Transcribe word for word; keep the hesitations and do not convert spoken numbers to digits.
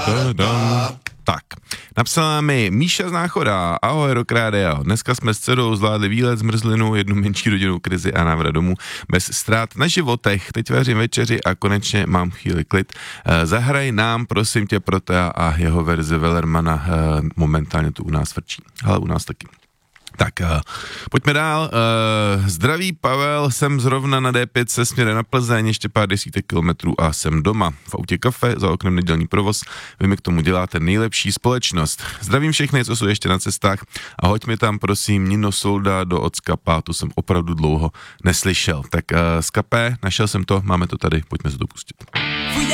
Tak, napsala mi Míša z Náchoda, ahoj Rock Radio, dneska jsme s dcerou zvládli výlet, zmrzlinu, jednu menší rodinnou krizi a návrat domů bez ztrát na životech, teď vařím večeři a konečně mám chvíli klid. Zahraj nám, prosím tě, Protea a jeho verze Wellermana, momentálně tu u nás vrčí, ale u nás taky. Tak, uh, pojďme dál. Uh, zdraví Pavel, jsem zrovna na dé pět se směrem na Plzeň, ještě pár desítek kilometrů a jsem doma. V autě kafe, za oknem nedělní provoz, vy mi k tomu děláte nejlepší společnost. Zdravím všechny, co jsou ještě na cestách a hoď mi tam prosím Nino Solda do od Skapa, to jsem opravdu dlouho neslyšel. Tak uh, Skapé, našel jsem to, máme to tady, pojďme se to pustit.